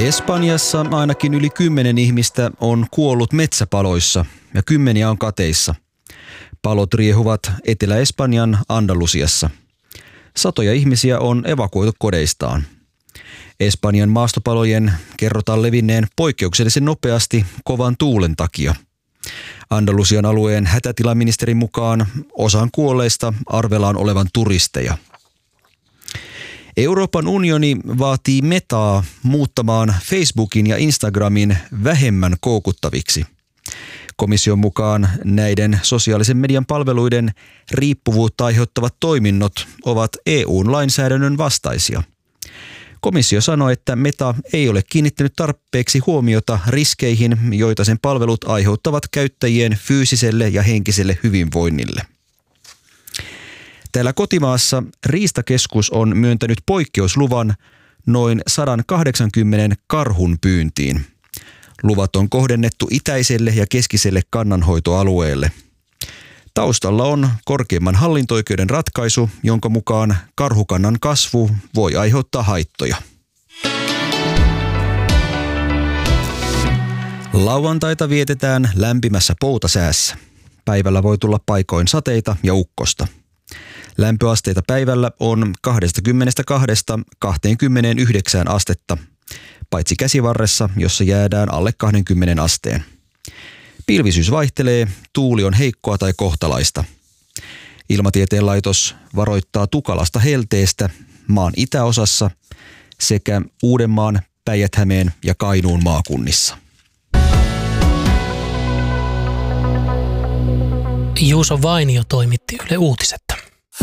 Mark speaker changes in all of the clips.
Speaker 1: Espanjassa ainakin yli 10 ihmistä on kuollut metsäpaloissa ja 10 on kateissa. Palot riehuvat Etelä-Espanjan Andalusiassa. Satoja ihmisiä on evakuoitu kodeistaan. Espanjan maastopalojen kerrotaan levinneen poikkeuksellisen nopeasti kovan tuulen takia. Andalusian alueen hätätilaministerin mukaan osan kuolleista arvellaan olevan turisteja. Euroopan unioni vaatii Metaa muuttamaan Facebookin ja Instagramin vähemmän koukuttaviksi. Komission mukaan näiden sosiaalisen median palveluiden riippuvuutta aiheuttavat toiminnot ovat EU-lainsäädännön vastaisia. Komissio sanoi, että Meta ei ole kiinnittänyt tarpeeksi huomiota riskeihin, joita sen palvelut aiheuttavat käyttäjien fyysiselle ja henkiselle hyvinvoinnille. Täällä kotimaassa Riistakeskus on myöntänyt poikkeusluvan noin 180 karhun pyyntiin. Luvat on kohdennettu itäiselle ja keskiselle kannanhoitoalueelle. Taustalla on korkeimman hallinto-oikeuden ratkaisu, jonka mukaan karhukannan kasvu voi aiheuttaa haittoja. Lauantaita vietetään lämpimässä poutasäässä. Päivällä voi tulla paikoin sateita ja ukkosta. Lämpöasteita päivällä on 22–29 astetta, paitsi Käsivarressa, jossa jäädään alle 20 asteen. Pilvisyys vaihtelee, tuuli on heikkoa tai kohtalaista. Ilmatieteen laitos varoittaa tukalasta helteestä maan itäosassa sekä Uudenmaan, Päijät-Hämeen ja Kainuun maakunnissa.
Speaker 2: Juuso Vainio toimitti Yle Uutisetta.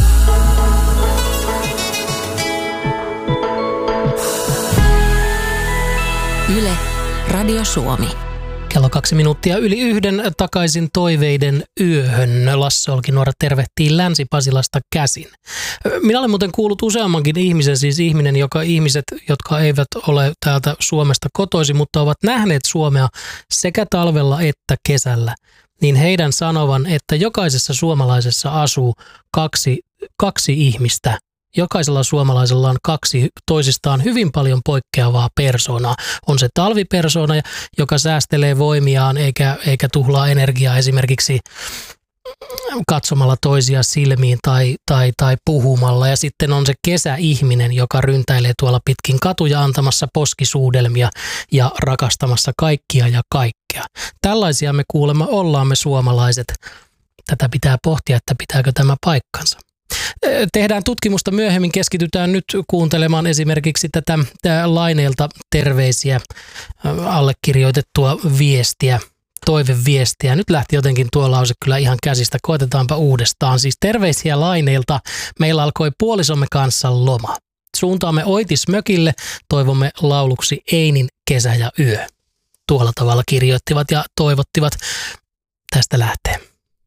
Speaker 3: Yle, Radio Suomi.
Speaker 2: Kello 2 minuuttia yli 1 takaisin toiveiden yöhön. Lasse Olkinuora tervehtii Länsi-Pasilasta käsin. Minä olen muuten kuullut useammankin ihmisen, siis ihmiset, jotka eivät ole täältä Suomesta kotoisin, mutta ovat nähneet Suomea sekä talvella että kesällä, niin heidän sanovan, että jokaisessa suomalaisessa asuu kaksi ihmistä. Jokaisella suomalaisella on 2 toisistaan hyvin paljon poikkeavaa persoonaa. On se talvipersona, joka säästelee voimiaan eikä tuhlaa energiaa esimerkiksi katsomalla toisia silmiin tai puhumalla. Ja sitten on se kesäihminen, joka ryntäilee tuolla pitkin katuja antamassa poskisuudelmia ja rakastamassa kaikkia ja kaikkea. Tällaisia me kuulemma ollaan me suomalaiset. Tätä pitää pohtia, että pitääkö tämä paikkansa. Tehdään tutkimusta myöhemmin, keskitytään nyt kuuntelemaan esimerkiksi tätä Laineelta terveisiä allekirjoitettua viestiä, toiveviestiä. Nyt lähti jotenkin tuo lause kyllä ihan käsistä, koetetaanpa uudestaan. Siis terveisiä Laineelta, meillä alkoi puolisomme kanssa loma. Suuntaamme Oitismökille, toivomme lauluksi Einin kesä ja yö. Tuolla tavalla kirjoittivat ja toivottivat. Tästä lähtee.